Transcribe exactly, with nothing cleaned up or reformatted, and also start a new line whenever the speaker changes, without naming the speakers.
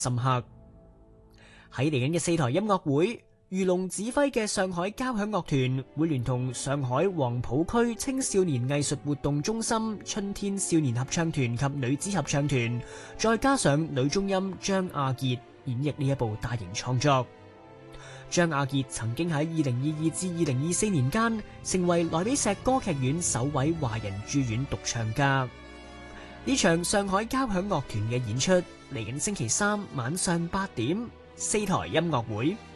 深刻。喺嚟緊嘅四台音樂會，余龍指揮嘅上海交響樂團會聯同上海黃浦區青少年藝術活動中心春天少年合唱團及女子合唱團，再加上女中音張亞傑演繹呢一部大型創作。張亞傑曾經喺二零二二至二零二四年間成為萊比錫歌劇院首位華人駐院獨唱家。呢場上海交響樂團嘅演出嚟緊星期三晚上八點，四台音樂會。